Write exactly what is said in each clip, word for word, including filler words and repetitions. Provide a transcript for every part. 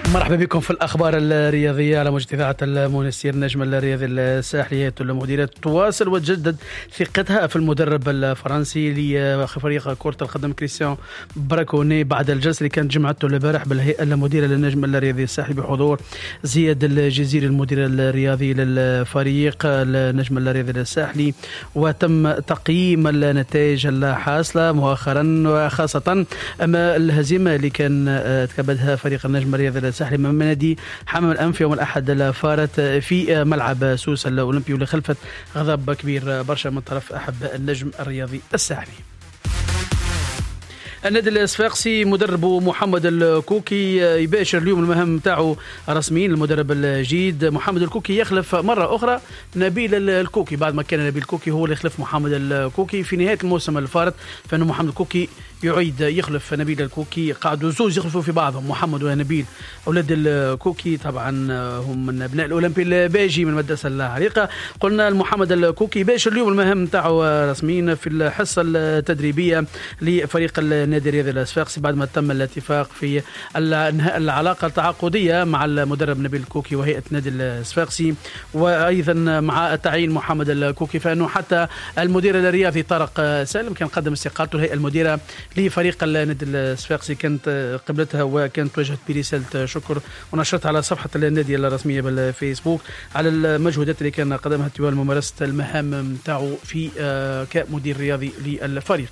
مرحبا بكم في الأخبار الرياضية على موجة إذاعة المنسير. نجم الرياضي الساحلي المديرة تواصل وتجدد ثقتها في المدرب الفرنسي لفريق كرة القدم كريستيان براكوني بعد الجلسة اللي كانت جمعته البارح بالهيئة المديرة للنجم الرياضي الساحلي بحضور زياد الجزيري المدير الرياضي للفريق النجم الرياضي الساحلي، وتم تقييم النتائج الحاصلة مؤخرا وخاصة أما الهزيمة اللي كان تكبدها فريق النجم الرياضي الساحلي من نادي حمام الأنف يوم الأحد الفارت في ملعب سوسة الأولمبي، واللي خلفت غضب كبير برشا من طرف أحب النجم الرياضي الساحلي. النادي الصفاقسي مدربه محمد الكوكي يباشر اليوم المهام نتاعو رسميا. المدرب الجديد محمد الكوكي يخلف مرة أخرى نبيل الكوكي بعد ما كان نبيل الكوكي هو اللي يخلف محمد الكوكي في نهاية الموسم الفارط، فإنه محمد الكوكي يعيد يخلف نبيل الكوكي. قعدوا زوج يخلفوا في بعضهم، محمد ونبيل أولاد الكوكي طبعا هم من أبناء الأولمبي الباجي من المدرسة العريقة. قلنا محمد الكوكي باشر اليوم المهام نتاعو رسميا في الحصة التدريبية لفريق النادي الرياضي الصفاقسي بعد ما تم الاتفاق في انهاء العلاقة التعاقدية مع المدرب نبيل الكوكي وهيئة النادي الصفاقسي، وأيضا مع تعيين محمد الكوكي، فإنه حتى المدير الرياضي طارق سالم كان قدم استقالته. الهيئة المديرة لفريق النادي الصفاقسي كانت قبلتها وكانت وجهت برسالة شكر ونشرتها على صفحة النادي الرسمية بالفيسبوك على المجهودات اللي كان قدمها طوال ممارسة المهام نتاعو في كمدير رياضي للفريق.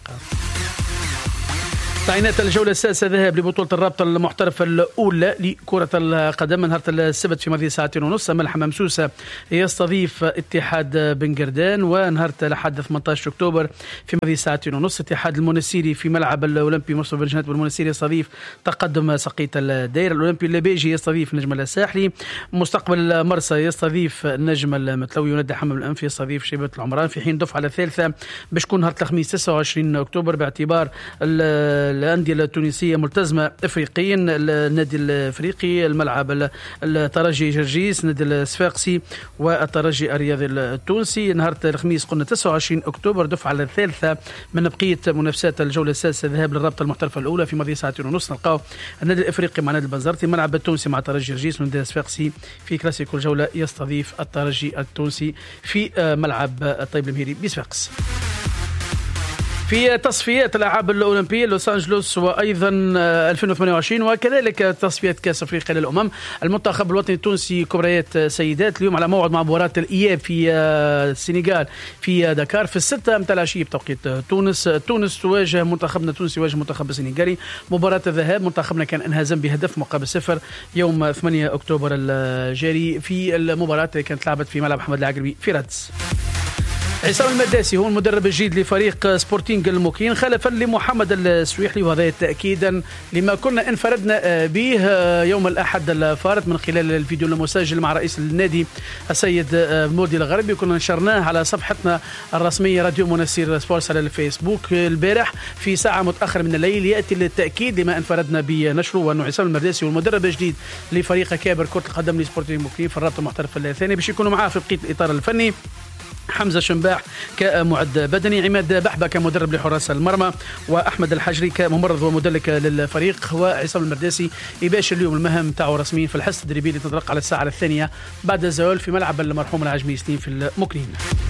تعيينات الجولة السادسة ذهاب لبطولة الرابطة المحترفة الأولى لكرة القدم نهار السبت في ماضي ساعتين ونص. أمل حمام سوسة يستضيف اتحاد بن قردان، ونهار الأحد ثمانية عشر أكتوبر في ماضي ساعتين ونص اتحاد المنسيري في ملعب الأولمبي مصر بالجنات والمنسيري يستضيف تقدم سقيط الدائرة. الأولمبي الليبيجي يستضيف نجم الساحلي. مستقبل مرسى يستضيف النجم المتلوي. وندى حمام الأنف يستضيف شيبة العمران، في حين دفعة الثالثة باش تكون نهار الخميس تسعة وعشرين أكتوبر باعتبار الأندية التونسية ملتزمة إفريقيا. النادي الإفريقي الملعب الترجي جرجيس، النادي الصفاقسي والترجي الرياضي التونسي. نهار الخميس قلنا تسعة وعشرين أكتوبر دفعة الثالثة من بقية منافسات الجولة السادسة ذهاب للرابطة المحترفة الأولى في ماضي ساعتين ونص. نلقاو النادي الإفريقي مع النادي البنزرتي، الملعب التونسي مع ترجي جرجيس، والنادي الصفاقسي في كلاسيكو الجولة يستضيف الترجي التونسي في ملعب الطيب المهيري بصفاقس. في تصفيات الألعاب الأولمبية لوس أنجلوس وأيضا ألفين وثمانية وعشرين وكذلك تصفيات كأس أفريقيا للأمم، المنتخب الوطني التونسي كبريات سيدات اليوم على موعد مع مباراة الإياب في السنغال في دكار في الستة متاع العشية بتوقيت تونس. تونس تواجه منتخبنا التونسي يواجه منتخب السنغالي. مباراة الذهاب منتخبنا كان انهزم بهدف مقابل صفر يوم ثمانية أكتوبر الجاري في المباراة اللي كانت لعبت في ملعب أحمد العقربي في رادس. عصام المداسي هو المدرب الجديد لفريق سبورتينغ الموكين خلفا لمحمد السويحلي، وهذا تأكيدا لما كنا انفردنا به يوم الأحد الفارط من خلال الفيديو المسجل مع رئيس النادي السيد مودي الغربي، كنا نشرناه على صفحتنا الرسمية راديو منسير سبورتس على الفيسبوك البارح في ساعة متأخر من الليل، يأتي للتأكيد لما انفردنا بنشره، وأنه عصام المداسي هو المدرب الجديد لفريق كابر كرة القدم لسبورتينغ الموكين في الرابطة المحترفة الثانية، باش يكونوا معاه في بقية الإطار الفني حمزة شنباح كمعد بدني، عماد بحبة كمدرب لحراس المرمى، وأحمد الحجري كممرض ومدلك للفريق، وعصام المرداسي يباشر اليوم المهام تاعو رسميا في الحصة التدريبية اللي تطرق على الساعة الثانية بعد الزوال في ملعب المرحوم العجمي سنين في المكنين.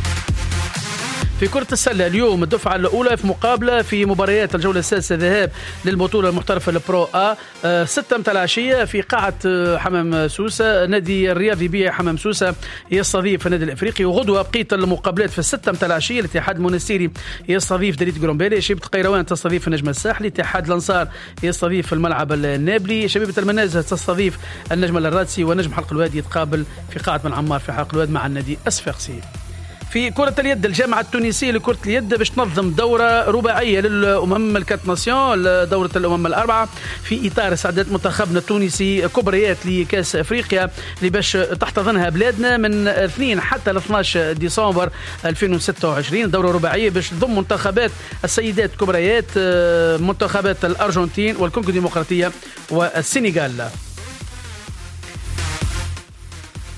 في كرة السلة اليوم الدفعة الأولى في مقابلة في مباريات الجولة السادسة ذهاب للبطولة المحترفة البرو آ ستة متاع العشية في قاعة حمام سوسة. نادي الرياضي بيع حمام سوسة يستضيف النادي الإفريقي، وغدوة بقية المقابلات في الستة متاع العشية الاتحاد المنستيري يستضيف دريت جرومبيلي، شبيبة قيروان تستضيف النجم الساحلي، اتحاد الأنصار يستضيف الملعب النابلي، شبيبة المنازه تستضيف النجم الرادسي، ونجم حلق الوادي يتقابل في قاعة بن عمار في حلق الواد مع النادي الصفاقسي. في كرة اليد الجامعة التونسية لكرة اليد باش تنظم دورة رباعية للأمم الكات ناسيون، دورة الأمم الأربعة في إطار استعداد منتخبنا التونسي كبريات لكأس أفريقيا اللي باش تحتضنها بلادنا من اثنين حتى ل اثني عشر ديسمبر ألفين وستة وعشرين. دورة رباعية باش تضم منتخبات السيدات كبريات منتخبات الأرجنتين والكونغو الديمقراطية والسنغال.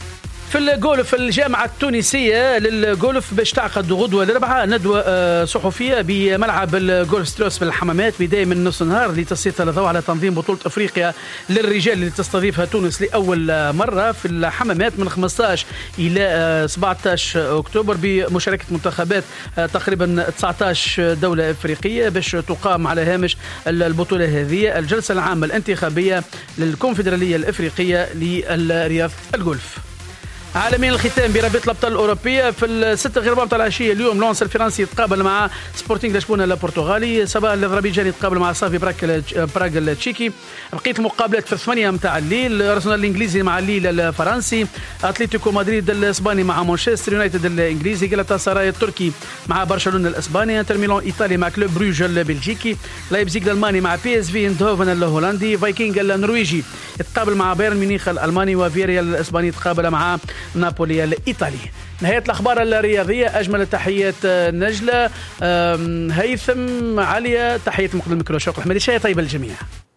في الجولف الجامعة التونسية للجولف باش تعقد غدوة الأربعاء ندوة صحفية بملعب الجولف ستروس بالحمامات بداية من نص النهار لتسليط الضوء على تنظيم بطولة أفريقيا للرجال اللي تستضيفها تونس لأول مرة في الحمامات من خمسة عشر إلى سبعة عشر أكتوبر بمشاركة منتخبات تقريبا تسعة عشر دولة أفريقية باش تقام على هامش البطولة هذه الجلسة العامة الانتخابية للكونفدرالية الأفريقية لرياضة الجولف. عالمين الختام برابطة الأبطال الأوروبية في الستة غير ربع العشية اليوم لونس الفرنسي يتقابل مع سبورتينغ لشبونة البرتغالي، صباح الأذربيجاني يتقابل مع صافي براغ التشيكي، بقية المقابلات في الثمانية متاع الليل أرسنال الإنجليزي مع الليل الفرنسي، أتلتيكو مدريد الإسباني مع مانشستر يونايتد الإنجليزي، جالاتا سراي التركي مع برشلونة الإسباني، انتر ميلان إيطالي مع كلوب بروج البلجيكي، لايبزيغ الألماني مع بي اس في ايندهوفن الهولندي، فايكينغ النرويجي يتقابل مع بايرن ميونخ الألماني، وفياريال الإسباني يتقابل مع نابولي الإيطالي. نهاية الأخبار الرياضية، أجمل تحيات نجلة، هيثم عليا، تحية مقدم الميكرو شوق الحمدي، شيء طيب الجميع.